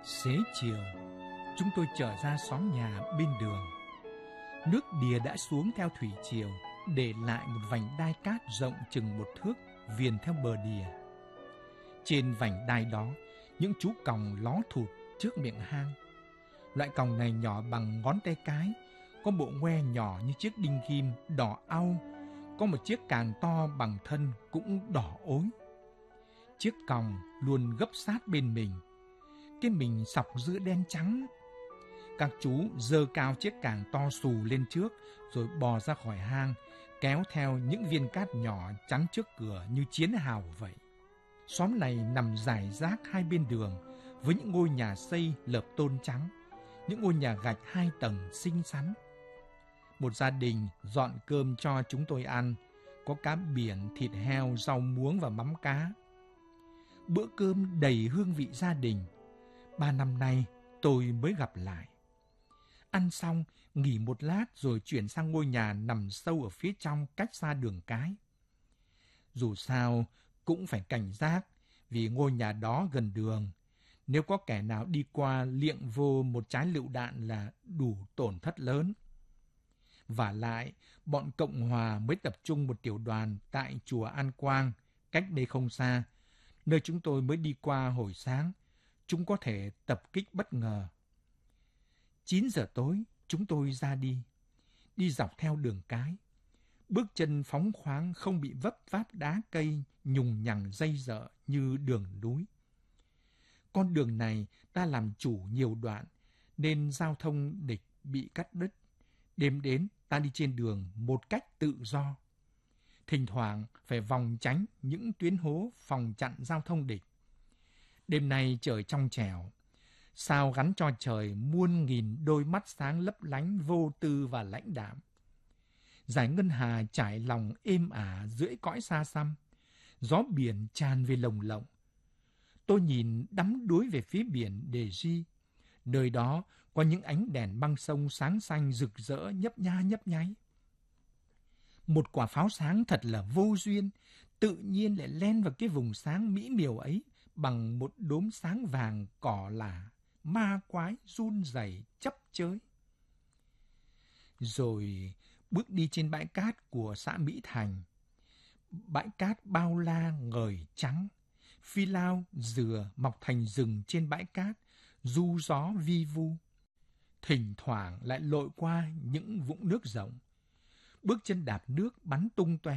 Xế chiều, chúng tôi trở ra xóm nhà bên đường. Nước đìa đã xuống theo thủy triều, để lại một vành đai cát rộng chừng 1 thước viền theo bờ đìa. Trên vành đai đó, những chú còng ló thụt trước miệng hang. Loại còng này nhỏ bằng ngón tay cái, có bộ ngoe nhỏ như chiếc đinh ghim đỏ au, có một chiếc càng to bằng thân cũng đỏ ối. Chiếc còng luôn gấp sát bên mình, cái mình sọc giữa đen trắng. Các chú giơ cao chiếc càng to xù lên trước, rồi bò ra khỏi hang, kéo theo những viên cát nhỏ chắn trước cửa như chiến hào vậy. Xóm này nằm rải rác hai bên đường, với những ngôi nhà xây lợp tôn trắng, những ngôi nhà gạch 2 tầng xinh xắn. Một gia đình dọn cơm cho chúng tôi ăn, có cá biển, thịt heo, rau muống và mắm cá. Bữa cơm đầy hương vị gia đình. 3 năm nay tôi mới gặp lại. Ăn xong, nghỉ một lát rồi chuyển sang ngôi nhà nằm sâu ở phía trong cách xa đường cái. Dù sao cũng phải cảnh giác, vì ngôi nhà đó gần đường. Nếu có kẻ nào đi qua liệng vô một trái lựu đạn là đủ tổn thất lớn. Vả lại, bọn Cộng Hòa mới tập trung một tiểu đoàn tại chùa An Quang, cách đây không xa, nơi chúng tôi mới đi qua hồi sáng. Chúng có thể tập kích bất ngờ. 9 giờ tối, chúng tôi ra đi. Đi dọc theo đường cái. Bước chân phóng khoáng, không bị vấp váp đá cây, nhùng nhằng dây dợ như đường núi. Con đường này ta làm chủ nhiều đoạn, nên giao thông địch bị cắt đứt. Đêm đến, ta đi trên đường một cách tự do. Thỉnh thoảng phải vòng tránh những tuyến hố phòng chặn giao thông địch. Đêm nay trời trong trẻo, sao gắn cho trời muôn nghìn đôi mắt sáng lấp lánh vô tư và lãnh đạm. Dải ngân hà trải lòng êm ả dưới cõi xa xăm, gió biển tràn về lồng lộng. Tôi nhìn đắm đuối về phía biển Đề Di, nơi đó có những ánh đèn băng sông sáng xanh rực rỡ nhấp nha nhấp nháy. Một quả pháo sáng thật là vô duyên, tự nhiên lại len vào cái vùng sáng mỹ miều ấy bằng một đốm sáng vàng cỏ lả, ma quái run rẩy chấp chới. Rồi bước đi trên bãi cát của xã Mỹ Thành. Bãi cát bao la ngời trắng, phi lao, dừa mọc thành rừng trên bãi cát, du gió vi vu. Thỉnh thoảng lại lội qua những vũng nước rộng. Bước chân đạp nước bắn tung tóe.